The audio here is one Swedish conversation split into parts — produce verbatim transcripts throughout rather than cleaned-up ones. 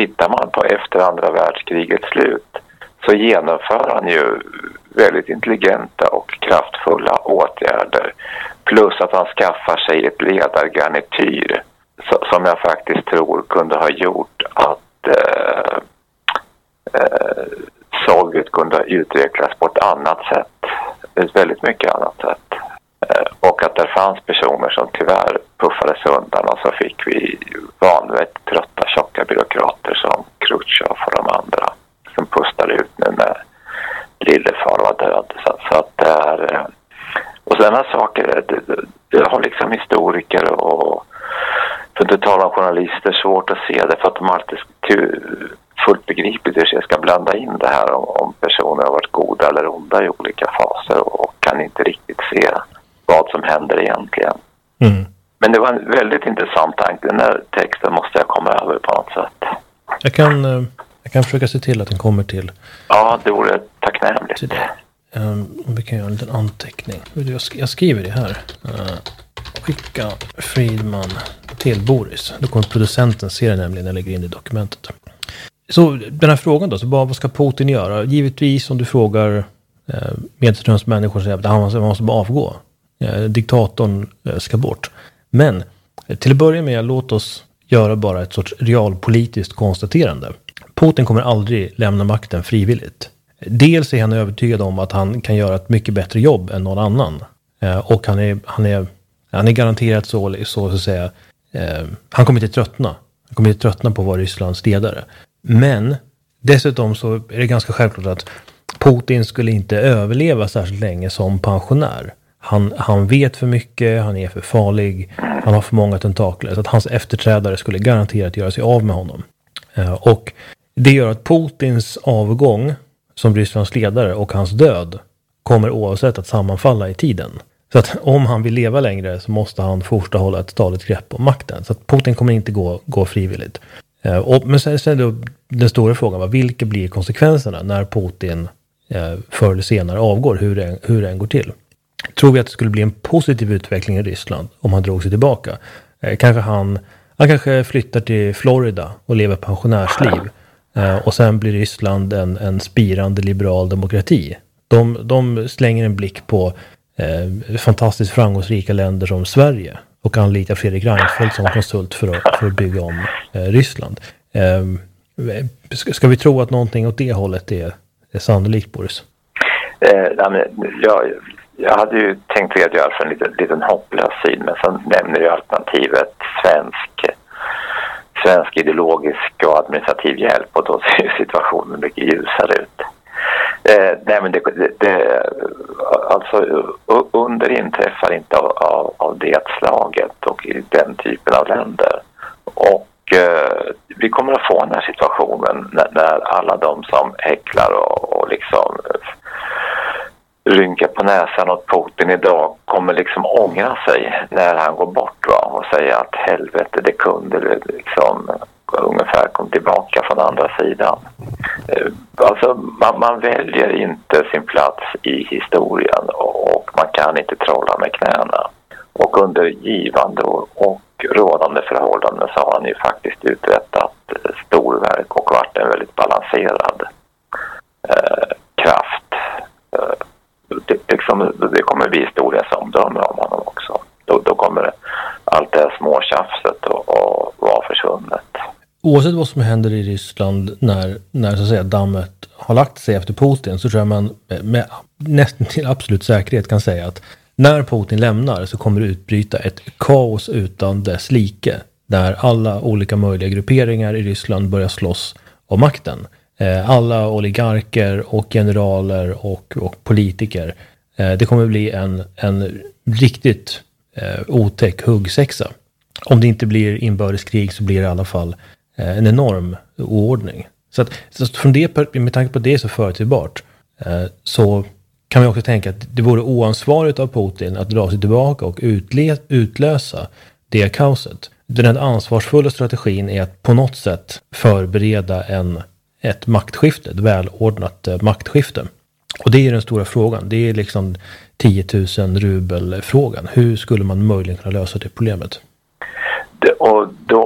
tittar man på efter andra världskrigets slut så genomför han ju väldigt intelligenta och kraftfulla åtgärder. Plus att han skaffar sig ett ledargarnityr som jag faktiskt tror kunde ha gjort att eh, eh, Sovjet kunde ha utvecklats på ett annat sätt. Ett väldigt mycket annat sätt. Eh, och att det fanns personer som tyvärr puffades undan och så fick vi vanligt trötta tjocka byråkrater som Khrushchev och de andra som pustade ut nu när lillefar var död. Så, så att det är... Och sådana saker, det, det, det har liksom historiker och för att inte tala om journalister svårt att se det för att de alltid fullt begripligt hur jag ska blanda in det här om, om personer har varit goda eller onda i olika faser och, och kan inte riktigt se vad som händer egentligen. Mm. Men det var en väldigt intressant tanke. Den här texten måste jag komma över på något sätt. Jag kan, jag kan försöka se till att den kommer till. Ja, det vore tacknämligt. Till det. Um, vi kan göra en liten anteckning. Jag skriver det här. Uh, skicka Friedman till Boris. Då kommer producenten se det nämligen när jag lägger in det i dokumentet. Så den här frågan då. Så bara, vad ska Putin göra? Givetvis om du frågar eh, medströms människor säger att han måste, han måste bara avgå. Eh, diktatorn eh, ska bort. Men eh, till att börja med låt oss göra bara ett sorts realpolitiskt konstaterande. Putin kommer aldrig lämna makten frivilligt. Dels är han övertygad om att han kan göra ett mycket bättre jobb än någon annan. Eh, och han är, han, är, han är garanterat så, så, så att säga, eh, han kommer inte tröttna. Han kommer inte tröttna på att vara Rysslands ledare. Men dessutom så är det ganska självklart att Putin skulle inte överleva särskilt länge som pensionär. Han, han vet för mycket, han är för farlig, han har för många tentakler. Så att hans efterträdare skulle garanterat göra sig av med honom. Eh, och det gör att Putins avgång som Rysslands ledare och hans död kommer oavsett att sammanfalla i tiden. Så att om han vill leva längre så måste han fortsätta hålla ett stadigt grepp om makten. Så att Putin kommer inte gå, gå frivilligt. Eh, och, men sen, sen då den stora frågan var vilka blir konsekvenserna när Putin eh, förr eller senare avgår, hur det, hur det än går till. Tror vi att det skulle bli en positiv utveckling i Ryssland om han drog sig tillbaka? Eh, kanske han, han kanske flyttar till Florida och lever pensionärsliv. Eh, och sen blir Ryssland en, en spirande liberal demokrati. De, de slänger en blick på eh, fantastiskt framgångsrika länder som Sverige och anlitar Fredrik Reinfeldt som konsult för att, för att bygga om eh, Ryssland. Eh, ska, ska vi tro att någonting åt det hållet är, är sannolikt, Boris? Eh, jag, jag hade ju tänkt redogöra för en liten, liten hopplös syn, men sen nämner ju alternativet svensk svensk ideologisk och administrativ hjälp och då ser situationen mycket ljusare ut. Eh, nej men det, det, det alltså under inträffar inte av, av, av det slaget och i den typen av länder. Och eh, vi kommer att få den här situationen när, när alla de som häcklar och, och liksom rynkar på näsan åt Putin idag kommer liksom ångra sig när han går bort, va? Och säga att helvete, det kunde liksom ungefär kom tillbaka från andra sidan. Alltså man, man väljer inte sin plats i historien och man kan inte trolla med knäna. Och under givande och, och rådande förhållanden så har han ju faktiskt uträttat storverk och varit en väldigt balanserad eh, kraft. Eh, Det, liksom, det kommer bli historiens omdöme om honom också. Då, då kommer allt det här småtjafset och, och vara försvunnet. Oavsett vad som händer i Ryssland när, när så att säga, dammet har lagt sig efter Putin så tror jag man med nästan till absolut säkerhet kan säga att när Putin lämnar så kommer det utbryta ett kaos utan dess like. Där alla olika möjliga grupperingar i Ryssland börjar slåss om makten. Alla oligarker och generaler och, och politiker. Det kommer bli en, en riktigt eh, otäck huggsexa. Om det inte blir inbördeskrig så blir det i alla fall eh, en enorm oordning. Så, att, så från det, med tanke på det så förutsägbart eh, så kan vi också tänka att det vore oansvarigt av Putin att dra sig tillbaka och utle, utlösa det kaoset. Den ansvarsfulla strategin är att på något sätt förbereda en ett maktskifte, ett välordnat eh, maktskifte. Och det är den stora frågan. Det är liksom tio tusen rubel frågan. Hur skulle man möjligen kunna lösa det problemet? Det, och då, då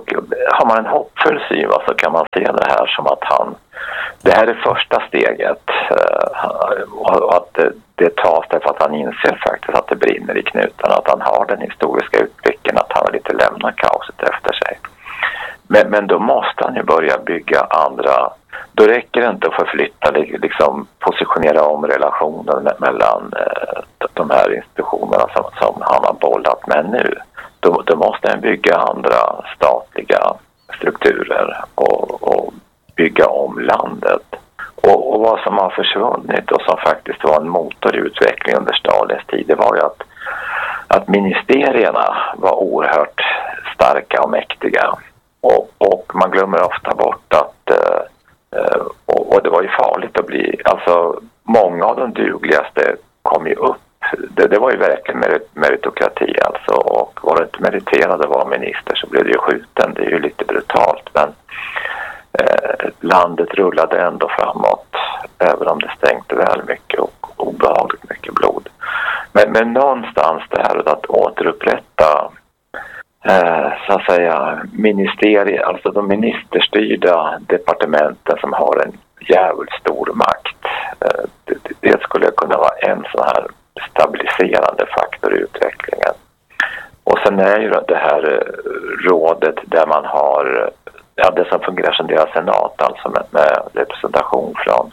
och har man en hoppfull syn så kan man se det här som att han, det här är första steget och att det, det tas därför att han inser faktiskt att det brinner i knutarna, att han har den historiska utblicken, att han vill inte lämna kaoset efter sig. Men, men då måste han ju börja bygga andra, då räcker det inte att förflytta, liksom positionera om relationen mellan eh, de här institutionerna som, som han har bollat med nu. Då, då måste han bygga andra statliga strukturer och, och bygga om landet. Och, och vad som har försvunnit och som faktiskt var en motor i utvecklingen under Stalins tid, det var ju att, att ministerierna var oerhört starka och mäktiga. Och, och man glömmer ofta bort att, eh, och, och det var ju farligt att bli, alltså många av de dugligaste kom ju upp. Det, det var ju verkligen merit, meritokrati alltså, och var det inte meriterade var minister så blev det ju skjuten. Det är ju lite brutalt, men eh, landet rullade ändå framåt, även om det stänkte väl mycket och obehagligt mycket blod. Men, men någonstans det här att återupprätta Eh, så att säga ministerier, alltså de ministerstyrda departementen som har en jävligt stor makt, eh, det, det skulle kunna vara en sån här stabiliserande faktor i utvecklingen. Och sen är ju det här eh, rådet där man har, ja, det som fungerar som deras senat, alltså med, med representation från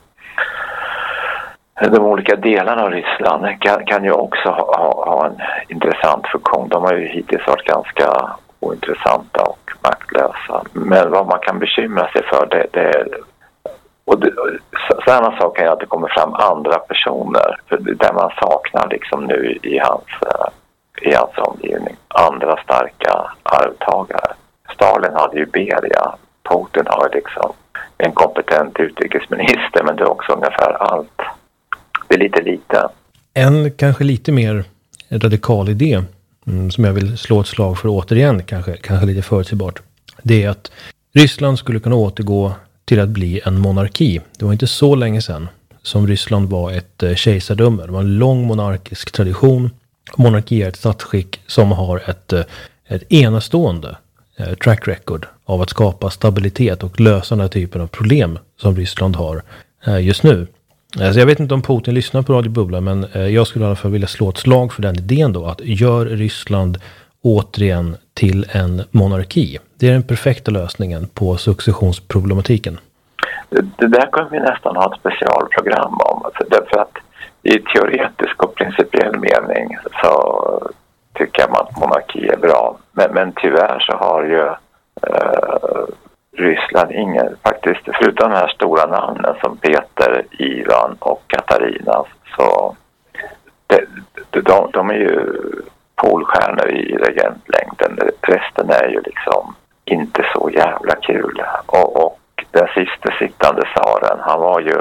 de olika delarna av Ryssland kan, kan ju också ha, ha, ha en intressant funktion. De har ju hittills varit ganska ointressanta och maktlösa. Men vad man kan bekymra sig för det, det är... Och det, sådana saker är att det kommer fram andra personer. För där man saknar liksom nu i hans, i hans omgivning. Andra starka arvtagare. Stalin hade ju Beria. Putin har liksom en kompetent utrikesminister, men det är också ungefär allt. Det är lite lite. En kanske lite mer radikal idé mm, som jag vill slå ett slag för återigen, kanske, kanske lite förutsägbart. Det är att Ryssland skulle kunna återgå till att bli en monarki. Det var inte så länge sedan som Ryssland var ett eh, kejsardöme. Det var en lång monarkisk tradition. Monarki är ett statsskick som har ett, ett enastående eh, track record av att skapa stabilitet och lösa den här typen av problem som Ryssland har eh, just nu. Alltså jag vet inte om Putin lyssnar på Radio Bubbla, men eh, jag skulle i alla fall vilja slå ett slag för den idén då, att gör Ryssland återigen till en monarki. Det är den perfekta lösningen på successionsproblematiken. Det, det där kan vi nästan ha ett specialprogram om. Alltså därför att i teoretisk och principiell mening så tycker jag att monarki är bra. Men, men tyvärr så har ju eh, Ryssland ingen, faktiskt, förutom de här stora namnen som Peter, Ivan och Katarina, så de, de, de är ju polstjärnor i regentlängden. Resten är ju liksom inte så jävla kul. Och, och den sista sittande tsaren, han var ju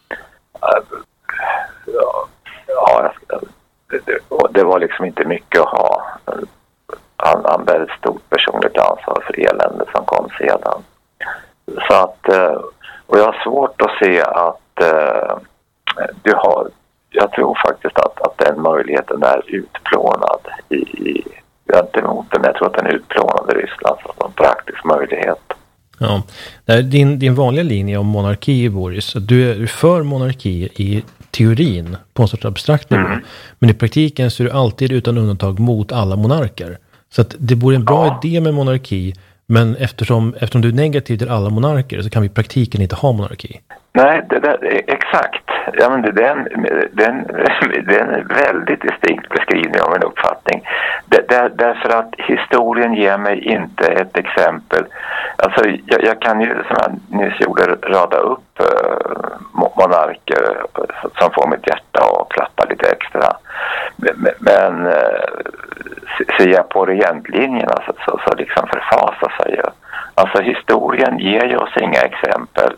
äh, ja, ja det, det var liksom inte mycket att ha. Han har väldigt stort personligt ansvar för eländet som kom sedan. Så att, och jag har svårt att se att uh, du har, jag tror faktiskt att, att den möjligheten är utplånad i, i jag är inte emot den, jag tror att den är utplånad i Ryssland som en praktisk möjlighet. Ja, din, din vanliga linje om monarki, Boris, du är för monarki i teorin på en sorts abstrakt nivå, mm. men i praktiken så är du alltid utan undantag mot alla monarker. Så att det vore en bra ja. idé med monarki, men eftersom, eftersom du är negativ till alla monarker så kan vi i praktiken inte ha monarki. Nej, det där, exakt. Ja, men det, det, är en, det, är en, det är en väldigt distinkt beskrivning av en uppfattning. Det, där, därför att historien ger mig inte ett exempel. Alltså, jag, jag kan ju, som jag nyss gjorde, rada upp uh, monarker som får mitt hjärta och klappa lite extra. Men, men uh, ser jag på regentlinjerna så, så, så liksom förfasar sig ju. Alltså historien ger ju oss inga exempel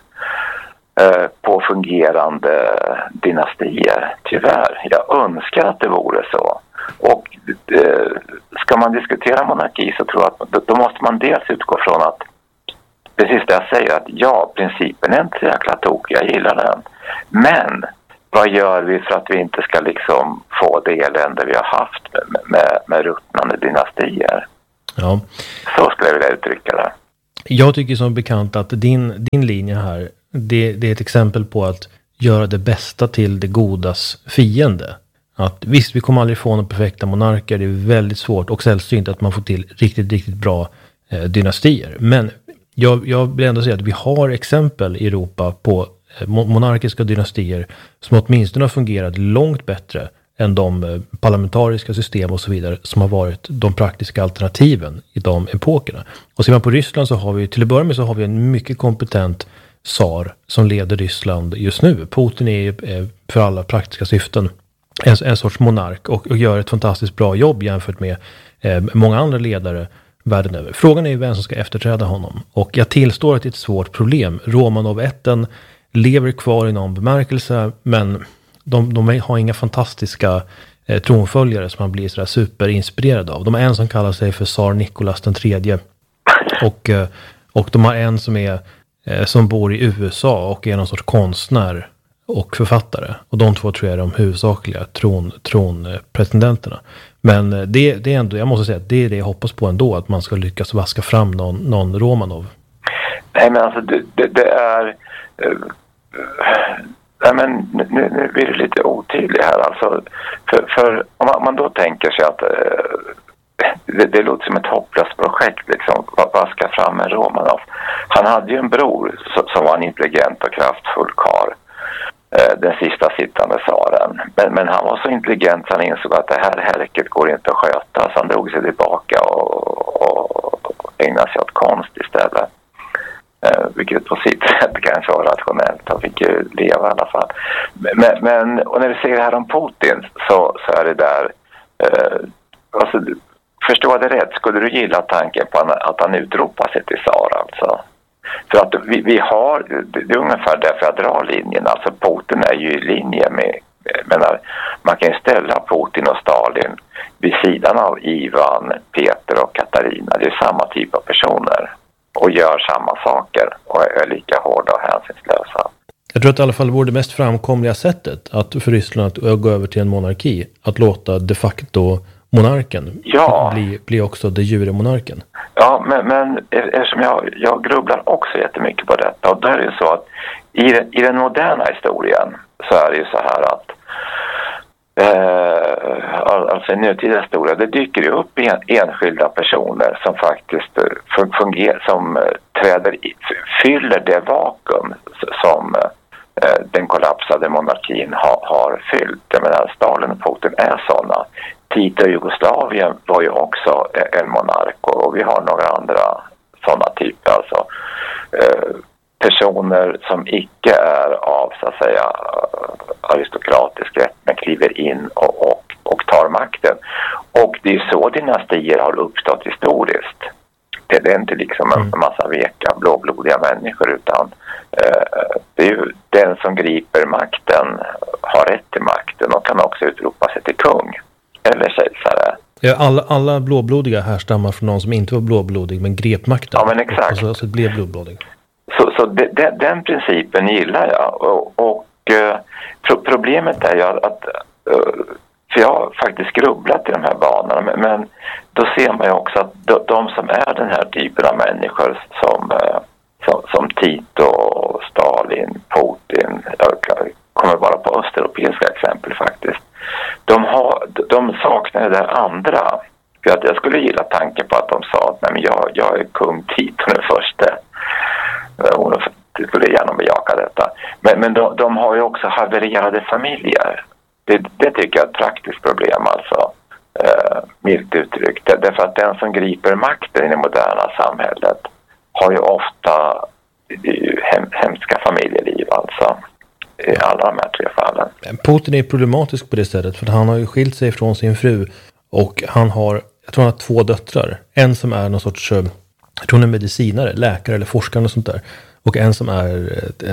på fungerande dynastier, tyvärr. Jag önskar att det vore så. Och eh, ska man diskutera monarki så tror jag att då, då måste man dels utgå från att precis det jag säger, att ja, principen är inte jäkla tok, jag gillar den. Men vad gör vi för att vi inte ska liksom få det elände vi har haft med, med, med ruttnande dynastier? Ja. Så skulle jag vilja uttrycka det. Jag tycker som bekant att din, din linje här, det, det är ett exempel på att göra det bästa till det godas fiende. Att visst, vi kommer aldrig få några perfekta monarker. Det är väldigt svårt och sällsynt att man får till riktigt, riktigt bra eh, dynastier. Men jag, jag vill ändå säga att vi har exempel i Europa på eh, monarkiska dynastier som åtminstone har fungerat långt bättre än de eh, parlamentariska system och så vidare som har varit de praktiska alternativen i de epokerna. Och ser man på Ryssland så har vi, till att börja med så har vi en mycket kompetent tsar som leder Ryssland just nu. Putin är eh, för alla praktiska syften En, en sorts monark och, och gör ett fantastiskt bra jobb jämfört med eh, många andra ledare världen över. Frågan är ju vem som ska efterträda honom. Och jag tillstår att det är ett svårt problem. Romanov-ätten lever kvar i någon bemärkelse, men de, de har inga fantastiska eh, tronföljare som man blir sådär superinspirerad av. De har en som kallar sig för tsar Nikolas den tredje. Och, eh, och de har en som, är, eh, som bor i U S A och är någon sorts konstnär och författare. Och de två tror jag är de huvudsakliga tron, tronpretendenterna. Men det, det är ändå, jag måste säga att det är det jag hoppas på ändå, att man ska lyckas vaska fram någon, någon Romanov. Nej, men alltså det, det, det är uh, nej, men nu, nu blir det lite otydligt här alltså, för, för om man, man då tänker sig att uh, det, det låter som ett hopplöst projekt liksom, vaska fram en Romanov. Han hade ju en bror som, som var en intelligent och kraftfull karl, den sista sittande tsaren. Men, men han var så intelligent så han insåg att det här härket går inte att sköta, så han drog sig tillbaka och, och ägnade sig åt konst istället. Eh, vilket på sitt sätt kanske var rationellt. Han fick ju leva i alla fall. Men, men och när vi säger det här om Putin så, så är det där eh, alltså, förstå det rätt, skulle du gilla tanken på att han utropar sig till tsar alltså? För att vi, vi har, det är ungefär därför jag drar linjen, alltså Putin är ju i linje med, menar, man kan ju ställa Putin och Stalin vid sidan av Ivan, Peter och Katarina, det är samma typ av personer och gör samma saker och är lika hårda och hänsynslösa. Jag tror att i alla fall vore det mest framkomliga sättet att för Ryssland att gå över till en monarki, att låta de facto monarken ja. bli, bli också de jure monarken. Ja, men, men eftersom jag, jag grubblar också jättemycket på detta, och då är det ju så att i, i den moderna historien så är det ju så här att eh, alltså i nutida historia, det dyker ju upp en, enskilda personer som faktiskt fungerar, som träder i, fyller det vakuum som eh, den kollapsade monarkin ha, har fyllt. Jag menar, Stalin och Putin är sådana. Tito i Jugoslavien var ju också en monark, och vi har några andra sådana typer, alltså eh, personer som icke är av så att säga aristokratisk rätt men kliver in och, och, och tar makten. Och det är så dynastier har uppstått historiskt. Det är inte liksom en massa veka blåblodiga människor, utan eh, det är ju den som griper makten har rätt till makten och kan också utropa sig till kung eller kejsare. Ja, alla, alla blåblodiga härstammar från någon som inte var blåblodig men grep makten. Ja, men exakt. Och så, så blev blåblodig. Så, så de, de, den principen gillar jag. Och, och uh, pro- problemet är ju att, uh, för jag har faktiskt grubblat i de här banorna, men, men då ser man ju också att de, de som är den här typen av människor som, uh, som, som Tito, Stalin, Putin, jag kommer bara på östeuropeiska exempel faktiskt. De, har, de saknar det där andra. För att jag skulle gilla tanken på att de sa att nej, men jag, jag är kung Tito den första. Hon skulle gärna bejaka detta. Men, men de, de har ju också havererade familjer. Det, det tycker jag är ett praktiskt problem, alltså. Eh, milt uttryckt. Därför att den som griper makten i det moderna samhället har ju ofta hem, hemska familjeliv, alltså. I alla de här tre fallen. Putin är problematisk på det sättet, för han har ju skilt sig från sin fru och han har, jag tror han har två döttrar. En som är någon sorts, jag tror hon är medicinare, läkare eller forskare och sånt där. Och en som är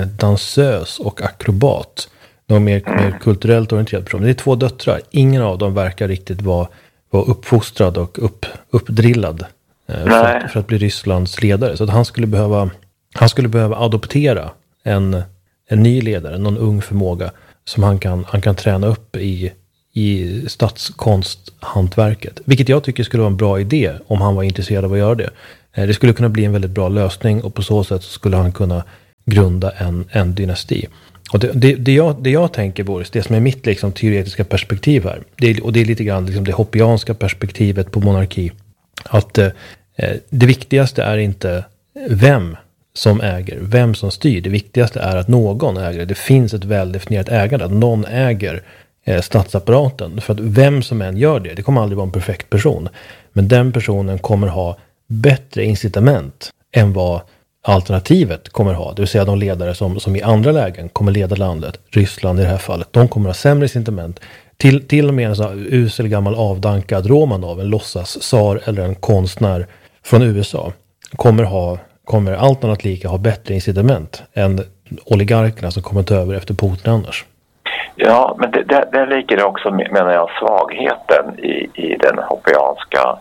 dansös och akrobat. Någon mer, mm. mer kulturellt orienterad person. Det är två döttrar. Ingen av dem verkar riktigt vara, vara uppfostrad och upp, uppdrillad eh, för, att, för att bli Rysslands ledare. Så att han skulle behöva, han skulle behöva adoptera en en ny ledare, någon ung förmåga som han kan, han kan träna upp i, i statskonsthantverket. Vilket jag tycker skulle vara en bra idé om han var intresserad av att göra det. Eh, det skulle kunna bli en väldigt bra lösning och på så sätt så skulle han kunna grunda en, en dynasti. Och det, det, det, jag, det jag tänker, Boris, det som är mitt liksom, teoretiska perspektiv här, det är, och det är lite grann liksom, det hoppianska perspektivet på monarki, att eh, det viktigaste är inte vem som äger, vem som styr. Det viktigaste är att någon äger. Det finns ett väldefinierat ägande, att någon äger eh, statsapparaten. För att vem som än gör det, det kommer aldrig vara en perfekt person. Men den personen kommer ha bättre incitament än vad alternativet kommer ha. Det vill säga de ledare som, som i andra lägen kommer leda landet, Ryssland i det här fallet, de kommer ha sämre incitament. Till, till och med en så usel gammal avdankad Romanov, en låtsas tsar eller en konstnär från U S A, kommer ha kommer allt annat lika ha bättre incitament än oligarkerna som kommer ta över efter Putin annars. Ja, men det, det, det ligger också, menar jag, svagheten i, i den hoppianska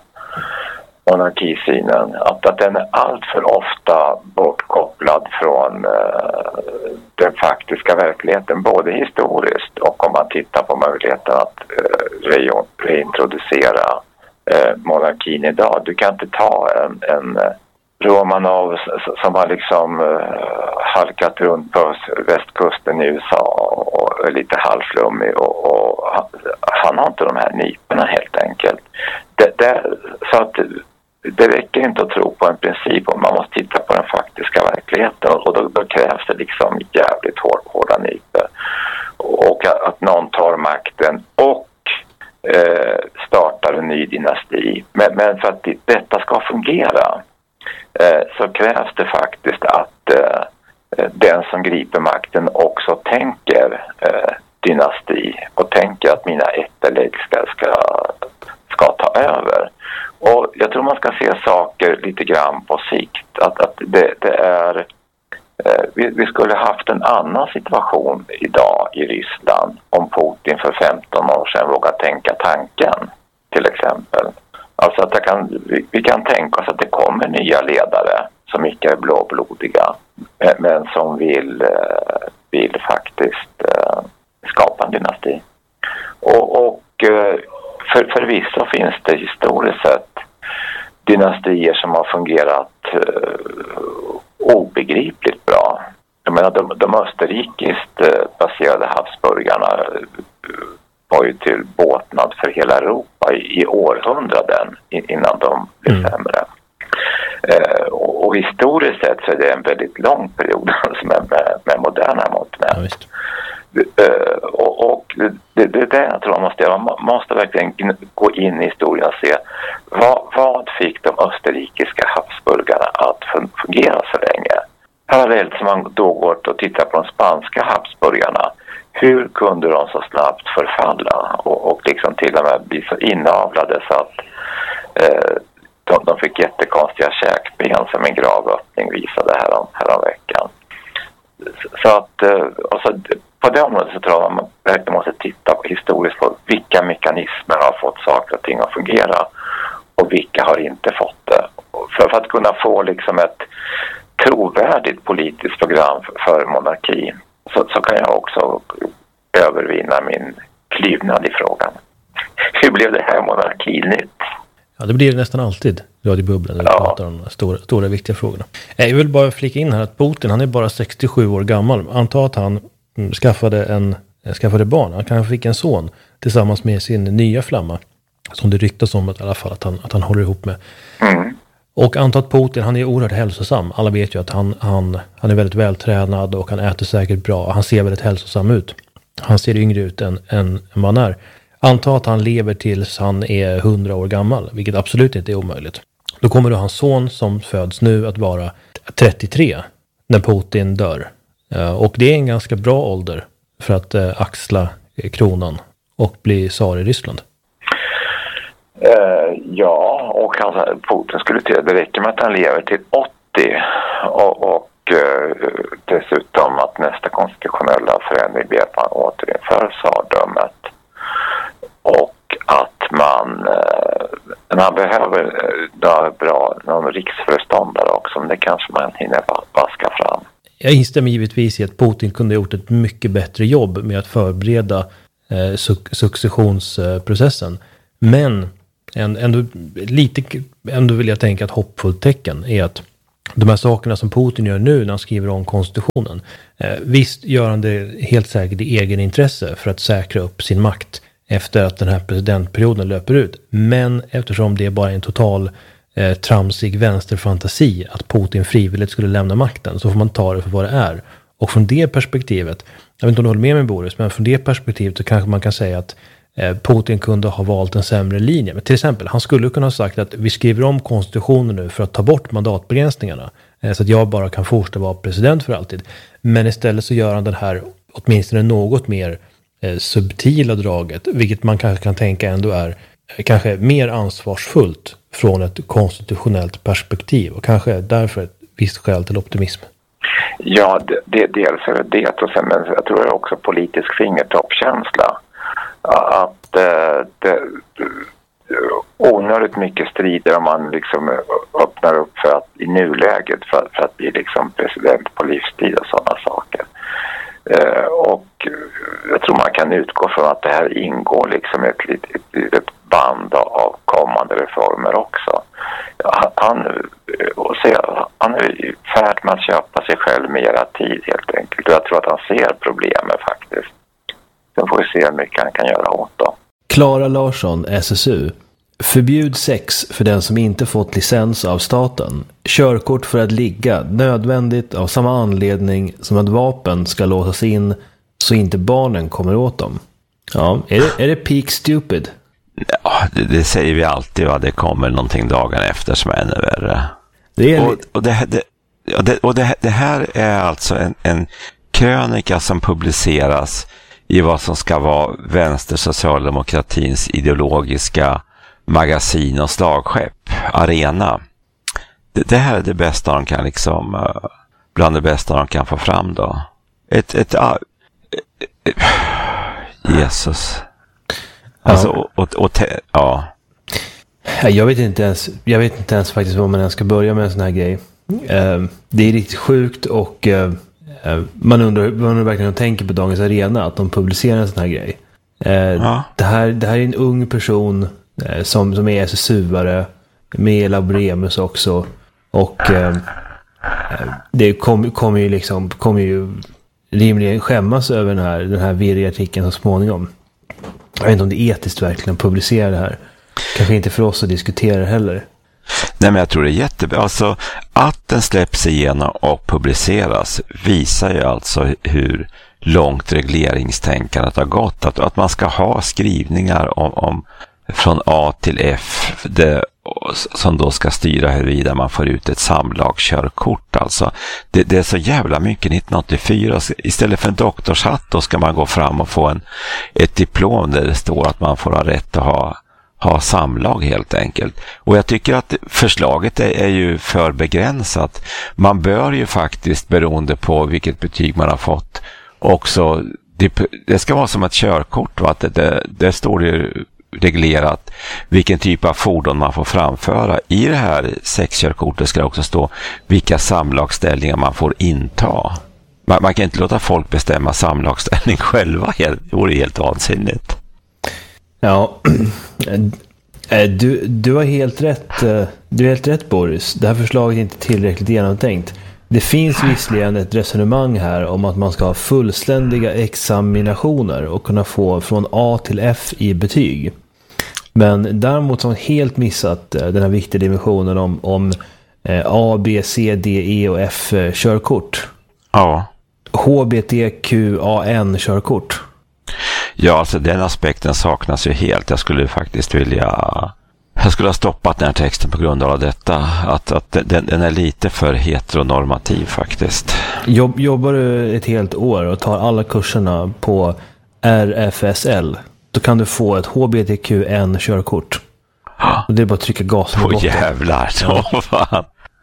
monarkisynen. Att, att den är allt för ofta bortkopplad från uh, den faktiska verkligheten, både historiskt och om man tittar på möjligheten att uh, re- reintroducera uh, monarkin idag. Du kan inte ta en, en Romanov som har liksom uh, halkat runt på västkusten i U S A och är lite halvflummig och, och han, han har inte de här nyporna helt enkelt. Det, det, så att det räcker inte att tro på en princip, och man måste titta på den faktiska verkligheten, och då, då krävs det liksom jävligt hår, hårda nyper och att, att någon tar makten och eh, startar en ny dynasti. Men, men för att detta ska fungera eh, så krävs det faktiskt att eh, den som griper makten också tänker eh, dynasti och tänker att mina ätterlägg ska, ska, ska ta över. Och jag tror man ska se saker lite grann på sikt. Att, att det, det är... Eh, vi, vi skulle haft en annan situation idag i Ryssland om Putin för femton år sedan vågar tänka tanken, till exempel. Alltså att det kan, vi, vi kan tänka oss att det kommer nya ledare som inte är blåblodiga, men som vill, eh, vill faktiskt eh, skapa en dynasti. Och... och eh, För, förvisso finns det historiskt sett dynastier som har fungerat uh, obegripligt bra. Jag menar, de, de österrikiskt uh, baserade Habsburgarna uh, var ju till båtnad för hela Europa i, i århundraden innan de blev mm. sämre. Uh, och, och historiskt sett så är det en väldigt lång period som är med, med moderna mått med. Ja, visst. Uh, och, och det, det är det jag tror man måste göra. Man måste verkligen gå in i historien och se vad, vad fick de österrikiska Habsburgarna att fungera så länge. Parallellt som man då går och tittar på de spanska Habsburgarna, hur kunde de så snabbt förfalla och, och liksom till och med bli så inavlade så att uh, de, de fick jättekonstiga käkben som en gravöppning visade härom, härom veckan. Så att alltså, på det området så tror jag att man verkligen måste titta på historiskt på vilka mekanismer har fått saker och ting att fungera och vilka har inte fått det. För, för att kunna få liksom ett trovärdigt politiskt program för, för monarki så, så kan jag också övervinna min klivnad i frågan. Hur blev det här monarkinytt? Ja, det blir det nästan alltid, radiobubblan, när vi ja. pratar om de stora, stora viktiga frågorna. Jag vill bara flika in här att Putin, han är bara sextiosju år gammal. Anta att han mm, skaffade, en, skaffade barn. Han kanske fick en son tillsammans med sin nya flamma. Som det ryktas om att, i alla fall att han, att han håller ihop med. Mm. Och anta att Putin, han är oerhört hälsosam. Alla vet ju att han, han, han är väldigt vältränad och han äter säkert bra. Han ser väldigt hälsosam ut. Han ser yngre ut än, än vad han är. Anta att han lever tills han är hundra år gammal, vilket absolut inte är omöjligt. Då kommer då hans son som föds nu att vara trettiotre när Putin dör. Och det är en ganska bra ålder för att axla kronan och bli tsar i Ryssland. Uh, ja, och alltså, Putin skulle till det räcker med att han lever till åttio och, och uh, dessutom att nästa konstitutionella förändring blir att man återinför tsardömet. Och att man, eh, man behöver eh, bra någon riksföreståndare också, men det kanske man hinner vaska fram. Jag instämmer givetvis i att Putin kunde ha gjort ett mycket bättre jobb med att förbereda eh, su- successionsprocessen. Men ändå, lite, ändå vill jag tänka att hoppfullt tecken är att de här sakerna som Putin gör nu när han skriver om konstitutionen, eh, visst gör han det helt säkert i egen intresse för att säkra upp sin makt efter att den här presidentperioden löper ut. Men eftersom det är bara en total eh, tramsig vänsterfantasi att Putin frivilligt skulle lämna makten, så får man ta det för vad det är. Och från det perspektivet, jag vet inte om du håller med mig Boris, men från det perspektivet så kanske man kan säga att eh, Putin kunde ha valt en sämre linje. Men till exempel, han skulle kunna ha sagt att vi skriver om konstitutionen nu för att ta bort mandatbegränsningarna. Eh, så att jag bara kan fortsätta vara president för alltid. Men istället så gör han den här åtminstone något mer eh, subtila draget. Vilket man kanske kan tänka ändå är eh, kanske mer ansvarsfullt från ett konstitutionellt perspektiv. Och kanske därför ett visst skäl till optimism. Ja, det, det, dels är det det, och sen, men jag tror det är också politisk fingertoppkänsla. Att eh, det, onödigt mycket strider om man liksom öppnar upp för att i nuläget för, för att bli liksom president på livstid och sådana saker. Eh, och jag tror man kan utgå från att det här ingår liksom ett litet ett band av kommande reformer också. Han, och se, han är i färd med att köpa sig själv mera tid helt enkelt. Och jag tror att han ser problemet faktiskt. Sen får vi se hur mycket han kan göra åt dem. Klara Larsson, S S U. Förbjud sex för den som inte fått licens av staten. Körkort för att ligga, nödvändigt av samma anledning som att vapen ska låsas in så inte barnen kommer åt dem. Ja, är det, är det peak stupid? Ja, det, det säger vi alltid, va? Det kommer någonting dagen efter som är ännu värre. Det är och, och, det, det, och, det, och det, det här är alltså en, en krönika som publiceras i vad som ska vara vänstersocialdemokratins ideologiska magasin och slagskepp, arena. Det, det här är det bästa de kan liksom, bland det bästa de kan få fram då. Ett, ett, ett, ett Jesus. Alltså, ja. Och, och, och te, ja. Jag vet inte ens, jag vet inte ens faktiskt var man ens ska börja med en sån här grej. Uh, det är riktigt sjukt och uh, uh, man undrar, man undrar verkligen att tänka på dagens arena att de publicerar en sån här grej. Uh, ja. det, här, det här är en ung person uh, som, som är S S U-are med Laboremus också. Och uh, uh, det kommer kom ju liksom kommer ju rimligen skämmas över den här, den här virriga artikeln så småningom. Jag vet inte om det är etiskt verkligen att publicera det här. Kanske inte för oss att diskutera heller. Nej, men jag tror det är jättebra. Alltså, att den släpps igenom och publiceras visar ju alltså hur långt regleringstänkandet har gått. Att, att man ska ha skrivningar om, om från A till F det, som då ska styra huruvida man får ut ett samlagskörkort. Alltså, det, det är så jävla mycket nittonhundraåttiofyra. Istället för en doktorshatt då ska man gå fram och få en, ett diplom där det står att man får ha rätt att ha ha samlag helt enkelt. Och jag tycker att förslaget är, är ju för begränsat. Man bör ju faktiskt, beroende på vilket betyg man har fått, också, det, det ska vara som ett körkort, va? Att det, det, det står ju reglerat vilken typ av fordon man får framföra. I det här sexkörkortet ska det också stå vilka samlagsställningar man får inta. Man, man kan inte låta folk bestämma samlagsställning själva. Det vore helt vansinnigt. Ja, du, du har helt rätt. Du har helt rätt, Boris. Det här förslaget är inte tillräckligt genomtänkt. Det finns visserligen ett resonemang här om att man ska ha fullständiga examinationer och kunna få från A till F i betyg. Men däremot har man helt missat den här viktiga dimensionen om, om A, B, C, D, E och F körkort. Ja. H, B, T, Q, A, N körkort. Ja, alltså den aspekten saknas ju helt. Jag skulle faktiskt vilja... Jag skulle ha stoppat den här texten på grund av detta. Att, att den, den är lite för heteronormativ faktiskt. Jobb, jobbar du ett helt år och tar alla kurserna på R F S L, då kan du få ett H B T Q N körkort. Och det är bara att trycka gasen i botten. Åh jävlar, så fan.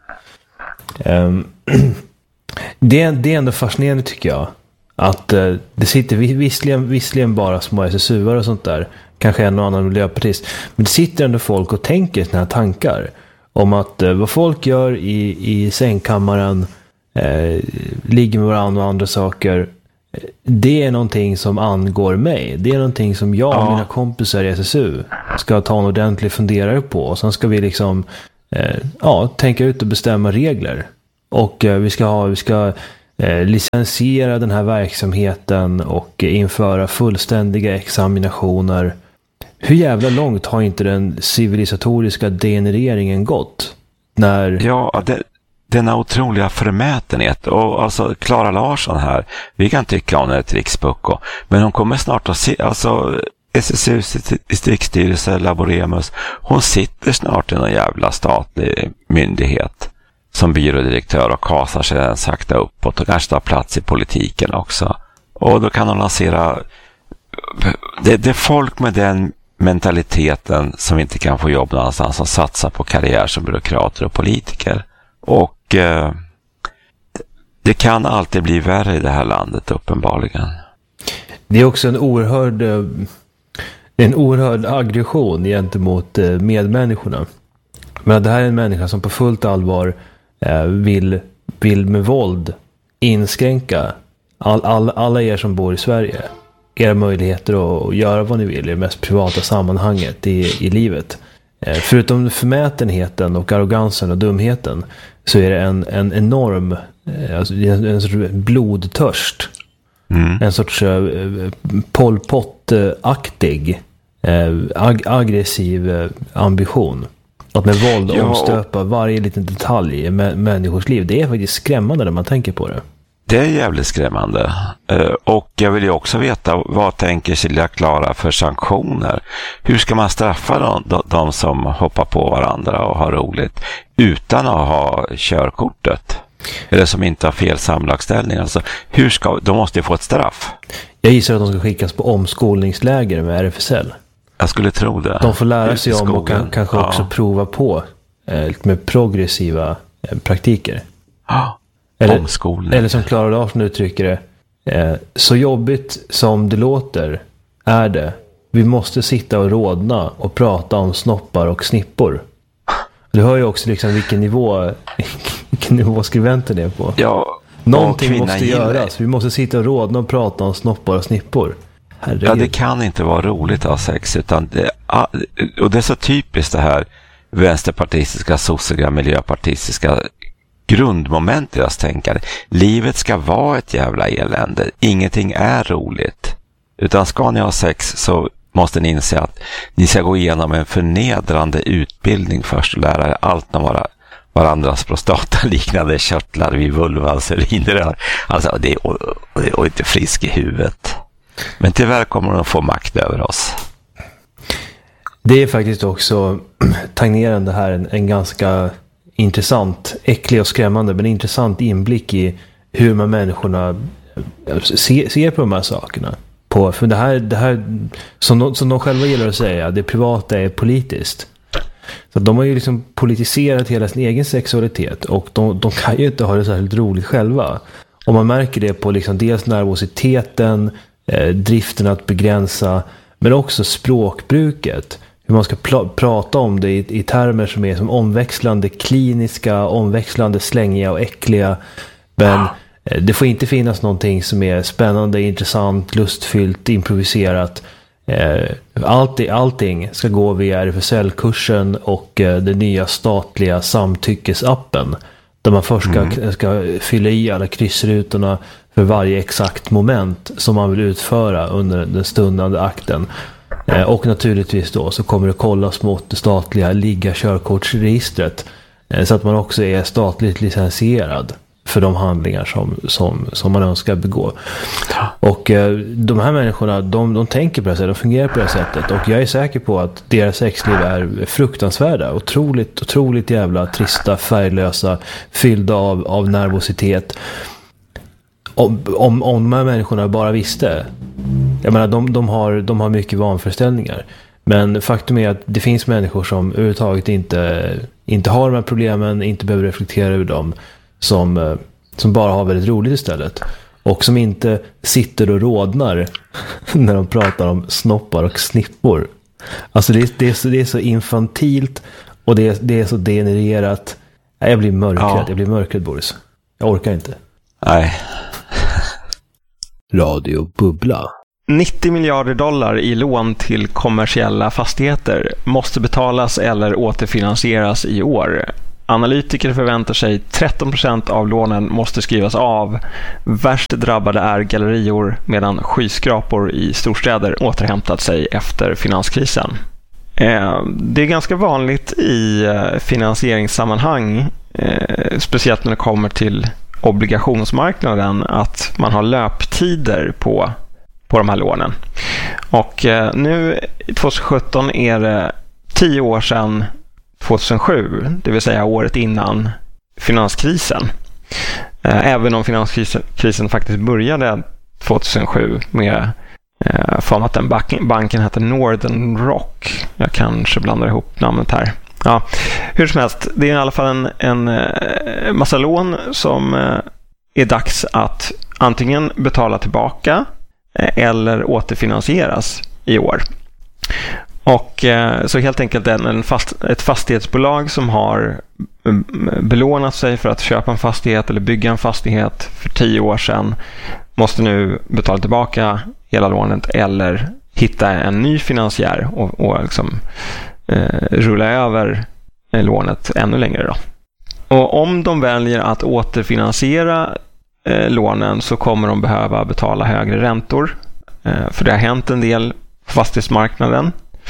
Um, det, det är ändå fascinerande tycker jag. Att uh, det sitter visserligen, visserligen bara små S S U-are och sånt där. Kanske en och annan miljöpartist. Men det sitter ändå folk och tänker såna här tankar. Om att uh, vad folk gör i, i sängkammaren, uh, ligger med varandra och andra saker. Det är någonting som angår mig. Det är någonting som jag och ja. mina kompisar i S S U ska ta en ordentlig funderare på. Och sen ska vi liksom eh, ja, tänka ut och bestämma regler. Och eh, vi ska, ha, vi ska eh, licensiera den här verksamheten och eh, införa fullständiga examinationer. Hur jävla långt har inte den civilisatoriska degenereringen gått? När... Ja, det, denna otroliga förmätenhet. Och alltså Clara Larsson här, vi kan tycka hon är ett rikspucko, men hon kommer snart att se, alltså S S U:s distriktsstyrelse, Laboremus, hon sitter snart i någon jävla statlig myndighet som byrådirektör och kasar sig den sakta uppåt och kanske tar plats i politiken också. Och då kan hon lansera det, det är folk med den mentaliteten som inte kan få jobb någonstans som satsar på karriär som byråkrater och politiker. Och eh, det kan alltid bli värre i det här landet uppenbarligen. Det är också en oerhörd en oerhörd aggression gentemot medmänniskorna. Men det här är en människa som på fullt allvar vill, vill med våld inskränka all, all, alla er som bor i Sverige. Era möjligheter att göra vad ni vill i det mest privata sammanhanget i, i livet. Förutom förmätenheten och arrogansen och dumheten så är det en, en enorm alltså en, en sorts blodtörst. Mm. En sorts uh, Pol Pot-aktig uh, ag- aggressiv uh, ambition. Att med våld ja, omstöpa varje liten detalj i mä- människors liv. Det är faktiskt skrämmande när man tänker på det. Det är jävligt skrämmande. Uh, och jag vill ju också veta, vad tänker Silja Klara för sanktioner? Hur ska man straffa de, de, de som hoppar på varandra och har roligt utan att ha körkortet? Eller som inte har fel samlagsställning. Alltså, hur ska, de måste ju få ett straff. Jag gissar att de ska skickas på omskolningsläger med R F S L. Jag skulle tro det. De får lära sig om och kan, kanske ja. också prova på eh, med progressiva eh, praktiker. Ja, eller, omskolning. Eller som Clara Larsson uttrycker det. Eh, så jobbigt som det låter är det. Vi måste sitta och rådna och prata om snoppar och snippor. Du hör ju också liksom vilken nivå vilken nivå skribenten är på. Ja, någonting måste göras. Vi måste sitta och rådna och prata om snoppar och snippor. Herregud. Ja, det kan inte vara roligt att ha sex. Utan det, och det är så typiskt det här vänsterpartistiska, sociala, miljöpartistiska grundmoment i deras tänkande. Livet ska vara ett jävla elände. Ingenting är roligt. Utan ska ni ha sex så måste ni inse att ni ska gå igenom en förnedrande utbildning först och lära er allt om vara, varandras prostata-liknande körtlar vid vulvans urinrör. Alltså, det är, och, och inte frisk i huvudet. Men tyvärr kommer de att få makt över oss. Det är faktiskt också tangerande här en, en ganska intressant, äcklig och skrämmande, men intressant inblick i hur man människorna ser, ser på de här sakerna. På, för det här, det här som, de, som de själva gillar att säga, det privata är politiskt. Så de har ju liksom politiserat hela sin egen sexualitet och de, de kan ju inte ha det så här roligt själva. Och man märker det på liksom dels nervositeten, eh, driften att begränsa, men också språkbruket. Hur man ska pl- prata om det i, i termer som är som omväxlande kliniska, omväxlande slängiga och äckliga. Men eh, det får inte finnas någonting som är spännande, intressant, lustfyllt, improviserat. Eh, allt, allting ska gå via R F S L-kursen och eh, den nya statliga samtyckesappen. Där man först ska, mm. ska fylla i alla kryssrutorna för varje exakt moment som man vill utföra under den stundande akten. Eh, och naturligtvis då så kommer det kollas mot det statliga ligga körkortsregistret. Eh, så att man också är statligt licensierad för de handlingar som, som, som man önskar begå. Och eh, de här människorna, de, de tänker på det sättet, de fungerar på det sättet. Och jag är säker på att deras sexliv är fruktansvärda. Otroligt, otroligt jävla trista, färglösa, fyllda av, av nervositet. Om, om, om de här människorna bara visste. Jag menar, de, de, har, de har mycket vanföreställningar. Men faktum är att det finns människor som överhuvudtaget inte, inte har de här problemen, inte behöver reflektera över dem. Som, som bara har väldigt roligt istället. Och som inte sitter och rådnar när de pratar om snoppar och snippor. Alltså det är, det är, så, det är så infantilt och det är, det är så degenererat. Jag blir mörkrädd, ja. jag blir mörkrädd, Boris. Jag orkar inte. Nej. Radio Bubbla. nittio miljarder dollar i lån till kommersiella fastigheter måste betalas eller återfinansieras i år. Analytiker förväntar sig tretton procent av lånen måste skrivas av. Värst drabbade är gallerior, medan skyskrapor i storstäder återhämtat sig efter finanskrisen. Det är ganska vanligt i finansieringssammanhang, speciellt när det kommer till obligationsmarknaden, att man har löptider på, på de här lånen. Och nu tjugohundrasjutton är det tio år sedan tjugohundrasju, det vill säga året innan finanskrisen. Även om finanskrisen faktiskt började tjugohundrasju med eh, för att den banken heter Northern Rock. Jag kanske blandar ihop namnet här. Ja, hur som helst, det är i alla fall en, en massa lån som eh, är dags att antingen betala tillbaka eh, eller återfinansieras i år. Och eh, så helt enkelt en, en fast, ett fastighetsbolag som har belånat sig för att köpa en fastighet eller bygga en fastighet för tio år sedan måste nu betala tillbaka hela lånet eller hitta en ny finansiär och, och liksom, eh, rulla över lånet ännu längre då. Och om de väljer att återfinansiera eh, lånen så kommer de behöva betala högre räntor. Eh, för det har hänt en del på fastighetsmarknaden.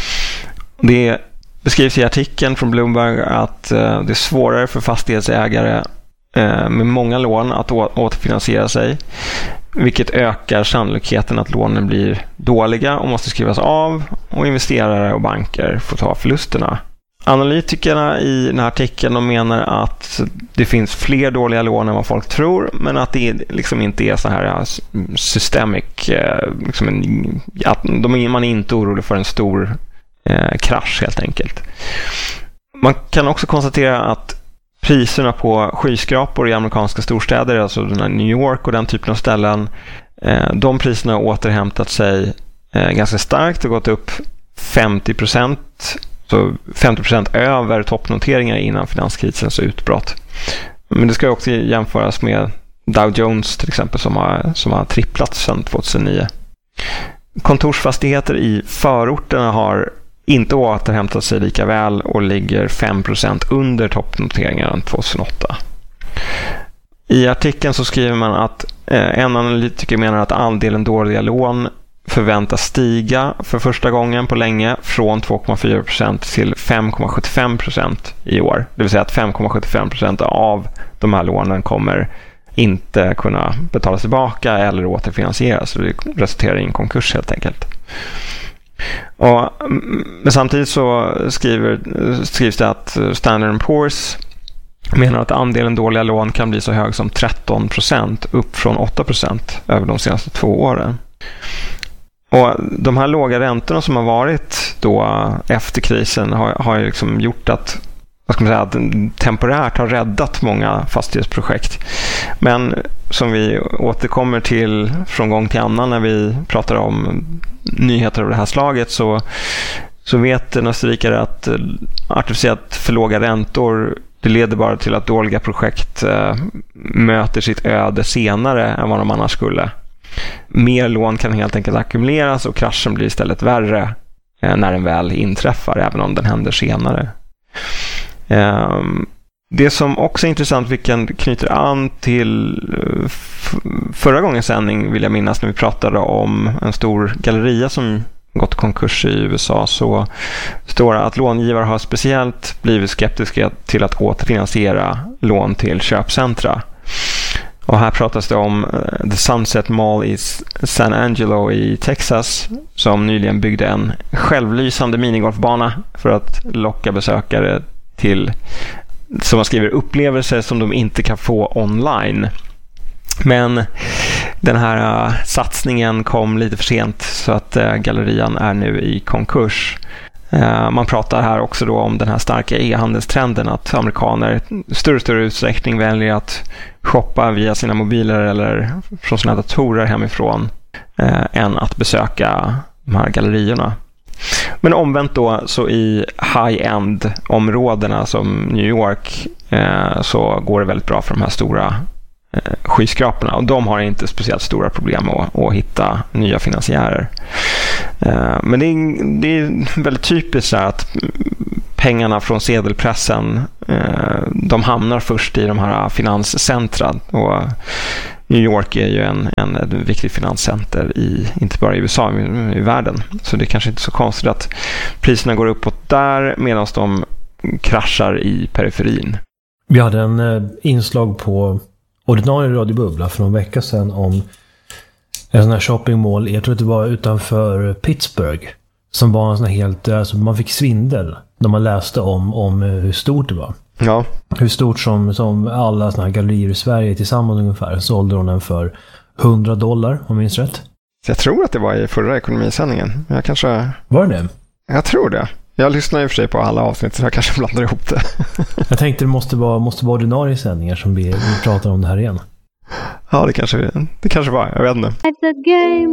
Det beskrivs i artikeln från Bloomberg att eh, det är svårare för fastighetsägare eh, med många lån att å- återfinansiera sig, vilket ökar sannolikheten att lånen blir dåliga och måste skrivas av, och investerare och banker får ta förlusterna. Analytikerna i den här artikeln de menar att det finns fler dåliga lån än vad folk tror, men att det liksom inte är så här systemic, liksom en, att de, man är inte orolig för en stor eh, krasch helt enkelt. Man kan också konstatera att priserna på skyskrapor i amerikanska storstäder, alltså New York och den typen av ställen, eh, de priserna har återhämtat sig eh, ganska starkt och gått upp femtio procent, så femtio procent över toppnoteringar innan finanskrisens utbrott. Men det ska också jämföras med Dow Jones till exempel som har, som har tripplats sedan tjugohundranio. Kontorsfastigheter i förorterna har inte återhämtat sig lika väl och ligger fem procent under toppnoteringarna tjugohundraåtta. I artikeln så skriver man att eh, en analytiker menar att andelen dåliga lån förväntas stiga för första gången på länge från två komma fyra procent till fem komma sjuttiofem procent i år. Det vill säga att fem komma sjuttiofem procent av de här lånen kommer inte kunna betalas tillbaka eller återfinansieras. Så det resulterar i en konkurs helt enkelt. Och, men samtidigt så skriver, skrivs det att Standard and Poor's menar att andelen dåliga lån kan bli så hög som tretton procent, upp från åtta procent över de senaste två åren. Och de här låga räntorna som har varit då efter krisen har, har liksom gjort att, vad ska man säga, att temporärt har räddat många fastighetsprojekt. Men som vi återkommer till från gång till annan när vi pratar om nyheter av det här slaget, så, så vet en österrikare att artificiellt för låga räntor, det leder bara till att dåliga projekt eh, möter sitt öde senare än vad de annars skulle. Mer lån kan helt enkelt ackumuleras och kraschen blir istället värre eh, när den väl inträffar, även om den händer senare. Eh, det som också är intressant, vilken knyter an till f- förra gångens sändning vill jag minnas när vi pratade om en stor galleria som gått konkurs i U S A, så står det att långivare har speciellt blivit skeptiska till att återfinansiera lån till köpcentra. Och här pratas det om uh, The Sunset Mall i San Angelo i Texas som nyligen byggde en självlysande minigolfbana för att locka besökare till, som man skriver, upplevelser som de inte kan få online. Men den här uh, satsningen kom lite för sent så att uh, gallerian är nu i konkurs. Uh, man pratar här också då om den här starka e-handelstrenden, att amerikaner i större och större utsträckning väljer att shoppa via sina mobiler eller från sina datorer hemifrån uh, än att besöka de här gallerierna. Men omvänt då, så i high-end-områdena som New York uh, så går det väldigt bra för de här stora skyskraporna, och de har inte speciellt stora problem att, att hitta nya finansiärer. Men det är, det är väldigt typiskt så här att pengarna från sedelpressen, de hamnar först i de här finanscentra, och New York är ju en, en, en viktig finanscenter i, inte bara i U S A, men i världen. Så det är kanske inte så konstigt att priserna går uppåt där medan de kraschar i periferin. Vi hade en eh, inslag på ordinarie radiobubbla för någon vecka sedan om en sån här shoppingmall, jag tror att det var utanför Pittsburgh, som var en sån här helt, alltså man fick svindel när man läste om, om hur stort det var. Ja. Hur stort som, som alla såna här gallerier i Sverige tillsammans ungefär, sålde de den för hundra dollar, om jag minns rätt. Jag tror att det var i förra ekonomisändningen. Jag kanske... Var det det? Jag tror det. Jag lyssnar i och för sig på alla avsnitt, så jag kanske blandar ihop det. Jag tänkte det måste vara, måste vara ordinarie sändningar som vi, vi pratar om det här igen. Ja, det kanske, det kange var. Jag vet inte. It's a game